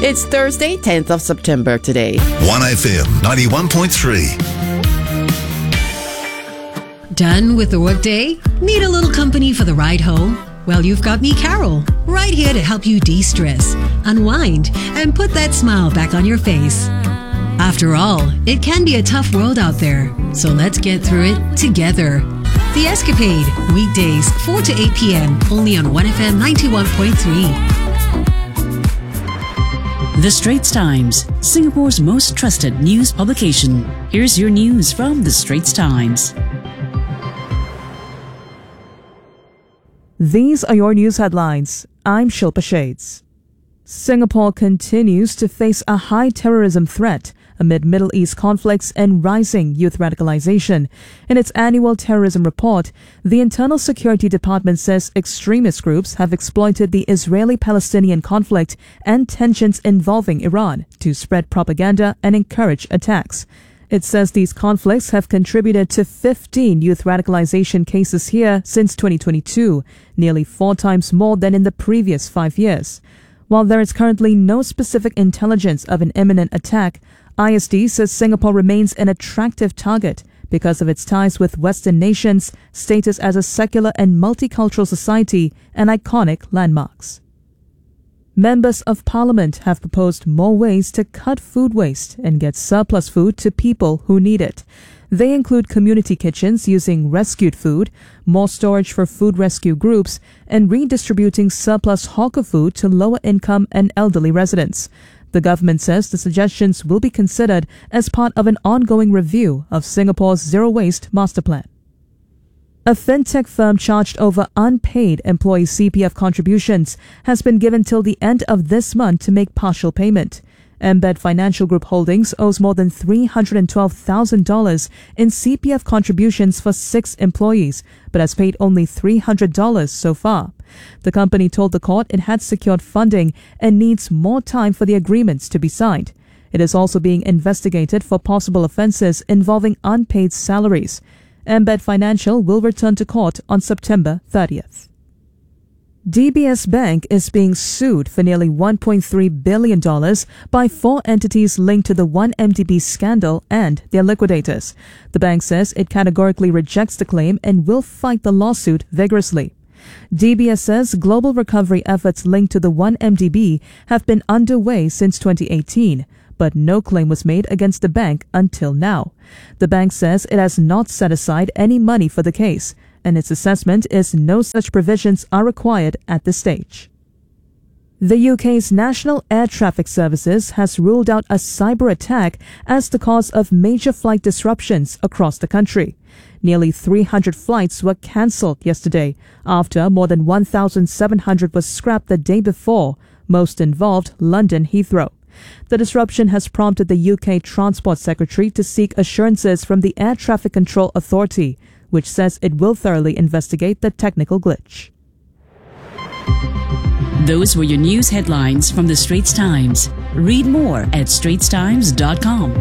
It's Thursday, 10th of September today. 1FM 91.3. Done with the workday? Need a little company for the ride home? Well, you've got me, Carol, right here to help you de-stress, unwind, and put that smile back on your face. After all, it can be a tough world out there, so let's get through it together. The Escapade, weekdays 4 to 8 p.m. only on 1FM 91.3. The Straits Times, Singapore's most trusted news publication. Here's your news from The Straits Times. These are your news headlines. I'm Shilpa Shades. Singapore continues to face a high terrorism threat amid Middle East conflicts and rising youth radicalization. In its annual terrorism report, the Internal Security Department says extremist groups have exploited the Israeli-Palestinian conflict and tensions involving Iran to spread propaganda and encourage attacks. It says these conflicts have contributed to 15 youth radicalization cases here since 2022, nearly 4 times more than in the previous 5 years. While there is currently no specific intelligence of an imminent attack, ISD says Singapore remains an attractive target because of its ties with Western nations, status as a secular and multicultural society, and iconic landmarks. Members of Parliament have proposed more ways to cut food waste and get surplus food to people who need it. They include community kitchens using rescued food, more storage for food rescue groups, and redistributing surplus hawker food to lower income and elderly residents. The government says the suggestions will be considered as part of an ongoing review of Singapore's Zero Waste Master Plan. A fintech firm charged over unpaid employee CPF contributions has been given till the end of this month to make partial payment. Embed Financial Group Holdings owes more than $312,000 in CPF contributions for 6 employees, but has paid only $300 so far. The company told the court it had secured funding and needs more time for the agreements to be signed. It is also being investigated for possible offences involving unpaid salaries. Embed Financial will return to court on September 30th. DBS Bank is being sued for nearly $1.3 billion by 4 entities linked to the 1MDB scandal and their liquidators. The bank says it categorically rejects the claim and will fight the lawsuit vigorously. DBS says global recovery efforts linked to the 1MDB have been underway since 2018, but no claim was made against the bank until now. The bank says it has not set aside any money for the case, and its assessment is no such provisions are required at this stage. The UK's National Air Traffic Services has ruled out a cyber attack as the cause of major flight disruptions across the country. Nearly 300 flights were cancelled yesterday after more than 1,700 was scrapped the day before, most involved London Heathrow. The disruption has prompted the UK Transport Secretary to seek assurances from the Air Traffic Control Authority, which says it will thoroughly investigate the technical glitch. Those were your news headlines from The Straits Times. Read more at straitstimes.com.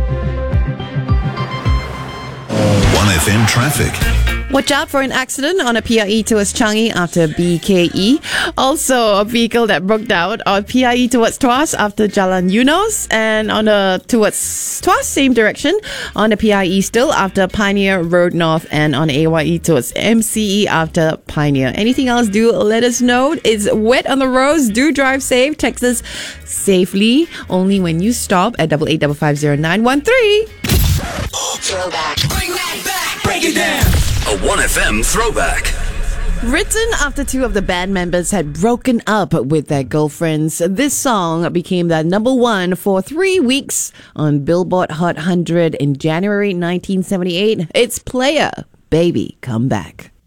1FM traffic. Watch out for an accident on a PIE towards Changi after BKE. Also, a vehicle that broke down on PIE towards Tuas after Jalan Eunos, and on the towards Tuas, same direction, on the PIE still after Pioneer Road North, and on AYE towards MCE after Pioneer. Anything else, do let us know. It's wet on the roads. Do drive safe. Text us safely only when you stop at 88550913. Throwback. Bring that back. Break it down. A 1FM throwback. Written after 2 of the band members had broken up with their girlfriends, this song became the number 1 for 3 weeks on Billboard Hot 100 in January 1978. It's Player, Baby, Come Back.